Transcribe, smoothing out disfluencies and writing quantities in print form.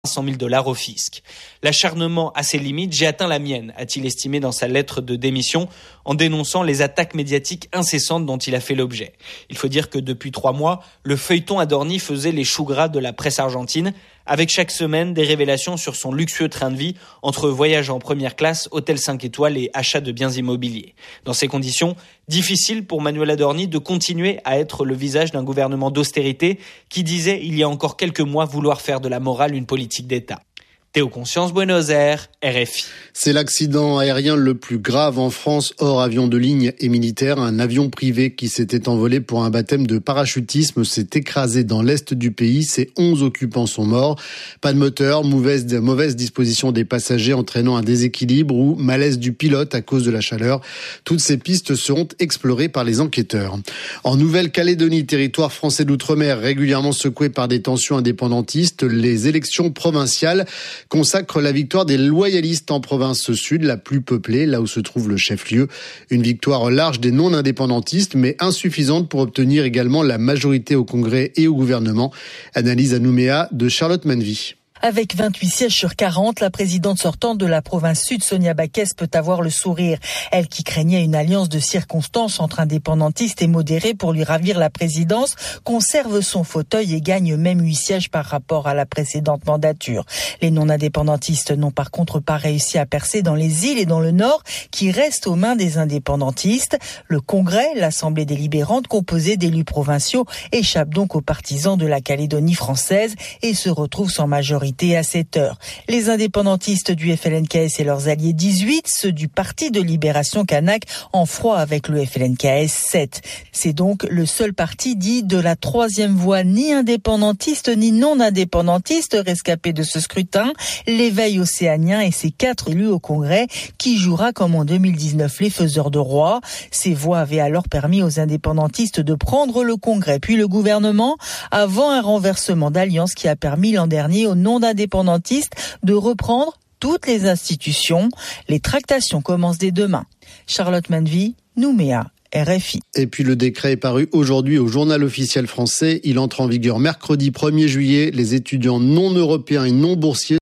$100 000 au fisc. L'acharnement a ses limites, j'ai atteint la mienne, a-t-il estimé dans sa lettre de démission en dénonçant les attaques médiatiques incessantes dont il a fait l'objet. Il faut dire que depuis 3 mois, le feuilleton Adorni faisait les choux gras de la presse argentine, avec chaque semaine des révélations sur son luxueux train de vie entre voyages en première classe, hôtel 5 étoiles et achats de biens immobiliers. Dans ces conditions, difficile pour Manuel Adorni de continuer à être le visage d'un gouvernement d'austérité qui disait il y a encore quelques mois vouloir faire de la morale une politique d'État. Théo Conscience, Buenos Aires, RFI. C'est l'accident aérien le plus grave en France, hors avion de ligne et militaire. Un avion privé qui s'était envolé pour un baptême de parachutisme s'est écrasé dans l'est du pays. Ses 11 occupants sont morts. Pas de moteur, mauvaise disposition des passagers entraînant un déséquilibre ou malaise du pilote à cause de la chaleur. Toutes ces pistes seront explorées par les enquêteurs. En Nouvelle-Calédonie, territoire français d'outre-mer régulièrement secoué par des tensions indépendantistes, les élections provinciales consacre la victoire des loyalistes en province sud, la plus peuplée, là où se trouve le chef-lieu. Une victoire large des non-indépendantistes, mais insuffisante pour obtenir également la majorité au Congrès et au gouvernement. Analyse à Nouméa de Charlotte Manvy. Avec 28 sièges sur 40, la présidente sortante de la province sud, Sonia Backès, peut avoir le sourire. Elle qui craignait une alliance de circonstances entre indépendantistes et modérés pour lui ravir la présidence, conserve son fauteuil et gagne même 8 sièges par rapport à la précédente mandature. Les non-indépendantistes n'ont par contre pas réussi à percer dans les îles et dans le nord, qui restent aux mains des indépendantistes. Le Congrès, l'Assemblée délibérante composée d'élus provinciaux, échappe donc aux partisans de la Calédonie française et se retrouve sans majorité à cette heure. Les indépendantistes du FLNKS et leurs alliés 18, ceux du Parti de Libération Kanak, en froid avec le FLNKS 7. C'est donc le seul parti dit de la troisième voie, ni indépendantiste ni non indépendantiste, rescapé de ce scrutin, l'Éveil océanien et ses 4 élus au Congrès, qui jouera comme en 2019 les faiseurs de rois. Ces voix avaient alors permis aux indépendantistes de prendre le Congrès puis le gouvernement, avant un renversement d'alliance qui a permis l'an dernier aux non-indépendantistes de reprendre toutes les institutions. Les tractations commencent dès demain. Charlotte Manvy, Nouméa, RFI. Et puis le décret est paru aujourd'hui au Journal officiel français. Il entre en vigueur mercredi 1er juillet. Les étudiants non européens et non boursiers